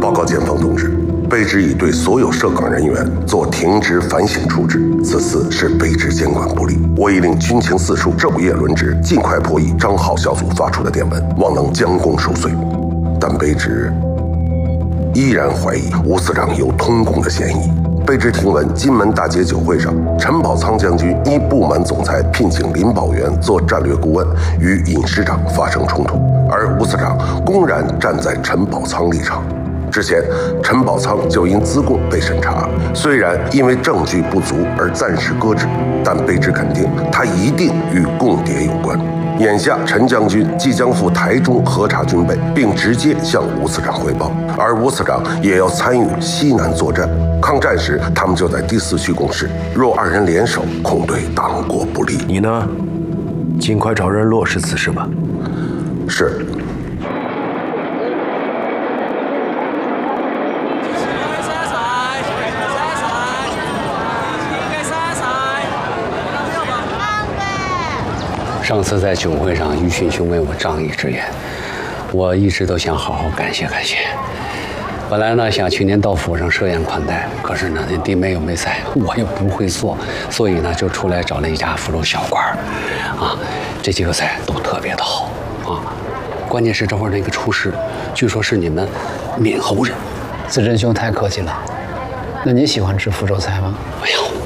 报告检方同志，卑职已对所有涉岗人员做停职反省处置。此次是卑职监管不力，我已令军情四处昼夜轮值，尽快破译张浩小组发出的电文，望能将功赎罪。但卑职依然怀疑吴司长有通共的嫌疑。卑职听闻金门大捷酒会上，陈宝仓将军依不满总裁聘请林保元做战略顾问，与尹师长发生冲突，而吴司长公然站在陈宝仓立场。之前，陈宝仓就因资共被审查，虽然因为证据不足而暂时搁置，但卑职肯定他一定与共谍有关。眼下，陈将军即将赴台中核查军备，并直接向吴司长汇报，而吴司长也要参与西南作战。抗战时，他们就在第4区共事，若二人联手，恐对党国不利。 你呢？尽快找人落实此事吧。 是。 上次在酒会上，于群兄为我仗义直言，我一直都想好好感谢感谢。本来呢想去年到府上设宴款待，可是呢那弟妹又没在，我又不会做，所以呢就出来找了一家福州小馆啊，这几个菜都特别的好啊。关键是这会儿那个厨师，据说是你们闽侯人。 子珍兄太客气了。那你喜欢吃福州菜吗？ 哎呀，